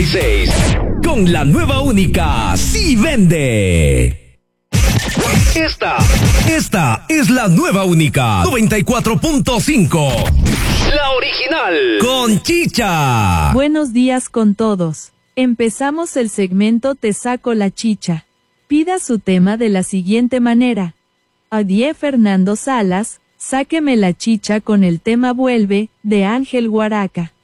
96. Con la nueva única, sí vende. Esta es la nueva única 94.5. La original con chicha. Buenos días con todos. Empezamos el segmento Te saco la chicha. Pida su tema de la siguiente manera. Adie Fernando Salas, sáqueme la chicha con el tema Vuelve, de Ángel Guaraca.